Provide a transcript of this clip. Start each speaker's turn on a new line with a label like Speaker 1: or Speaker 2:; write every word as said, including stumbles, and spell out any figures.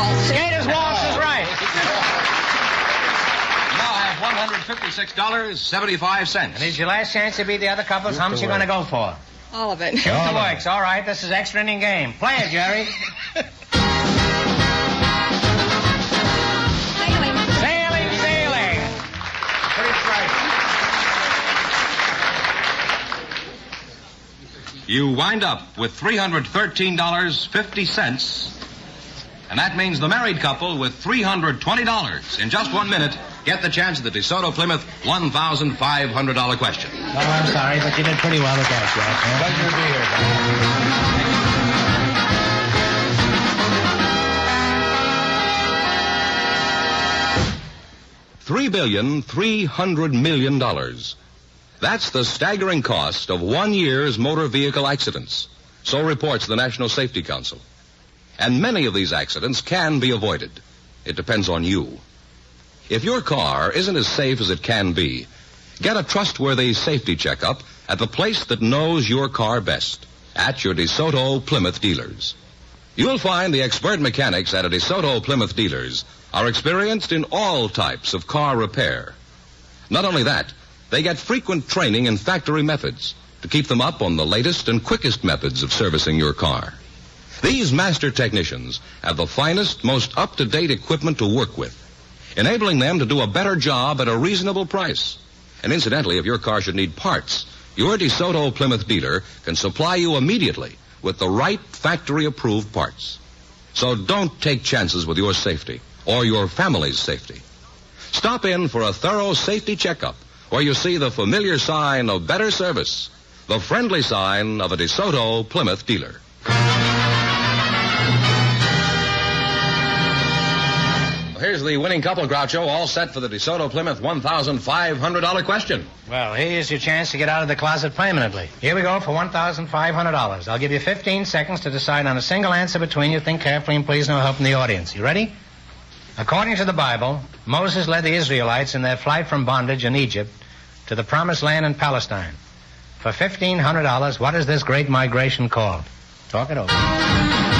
Speaker 1: waltz.
Speaker 2: Skater's waltz is right.
Speaker 3: Now I have one hundred fifty-six dollars and seventy-five cents.
Speaker 2: And it's your last chance to beat the other couples. How much you going to go for?
Speaker 1: All of it.
Speaker 2: Shoot the works. All right, this is extra inning game. Play it, Jerry.
Speaker 1: Sailing.
Speaker 2: Sailing, sailing. Pretty straight.
Speaker 3: You wind up with three hundred thirteen dollars and fifty cents. And that means the married couple with three hundred twenty dollars. In just one minute, get the chance at the DeSoto Plymouth one thousand five hundred dollars question.
Speaker 2: Oh, I'm sorry, but you did pretty well with that, Jack.
Speaker 3: Three billion, three hundred million dollars. That's the staggering cost of one year's motor vehicle accidents. So reports the National Safety Council. And many of these accidents can be avoided. It depends on you. If your car isn't as safe as it can be, get a trustworthy safety checkup at the place that knows your car best, at your DeSoto Plymouth dealers. You'll find the expert mechanics at a DeSoto Plymouth dealers are experienced in all types of car repair. Not only that, they get frequent training in factory methods to keep them up on the latest and quickest methods of servicing your car. These master technicians have the finest, most up-to-date equipment to work with, enabling them to do a better job at a reasonable price. And incidentally, if your car should need parts, your DeSoto Plymouth dealer can supply you immediately with the right factory-approved parts. So don't take chances with your safety or your family's safety. Stop in for a thorough safety checkup where you see the familiar sign of better service, the friendly sign of a DeSoto Plymouth dealer. Here's the winning couple, Groucho, all set for the DeSoto Plymouth one thousand five hundred dollars question.
Speaker 2: Well, here's your chance to get out of the closet permanently. Here we go for one thousand five hundred dollars. I'll give you fifteen seconds to decide on a single answer between you. Think carefully and please no help from the audience. You ready? According to the Bible, Moses led the Israelites in their flight from bondage in Egypt to the promised land in Palestine. For fifteen hundred dollars, what is this great migration called? Talk it over.